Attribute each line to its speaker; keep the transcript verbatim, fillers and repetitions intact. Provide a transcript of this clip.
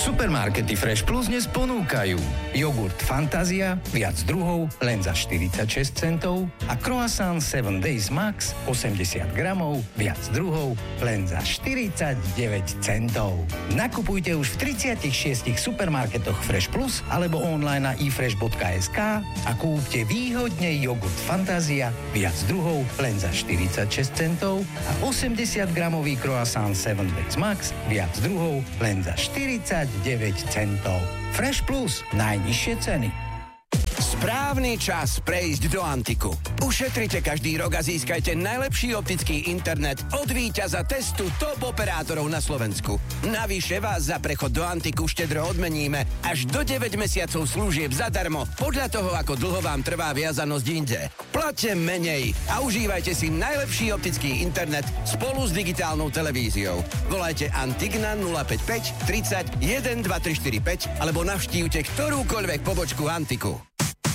Speaker 1: Supermarkety Fresh Plus dnes ponúkajú jogurt Fantázia, viac druhov, len za štyridsaťšesť centov a croissant seven Days Max, osemdesiat gramov, viac druhov, len za štyridsaťdeväť centov. Nakupujte už v tridsiatich šiestich supermarketoch Fresh Plus alebo online na i fresh bodka es ká a kúpte výhodne jogurt Fantázia, viac druhov, len za štyridsaťšesť centov a osemdesiat gramový croissant seven Days Max, viac druhov, len za štyridsaťdeväť centov. Fresh Plus, najnižšie ceny.
Speaker 2: Správny čas prejsť do Antiku. Ušetrite každý rok a získajte najlepší optický internet od víťaza testu top operátorov na Slovensku. Navyše vás za prechod do Antiku štedro odmeníme až do deväť mesiacov služieb zadarmo podľa toho, ako dlho vám trvá viazanosť inde. Plaťte menej a užívajte si najlepší optický internet spolu s digitálnou televíziou. Volajte Antik na nula päť päť tridsať jeden dva tri štyri päť alebo navštívte ktorúkoľvek pobočku Antiku.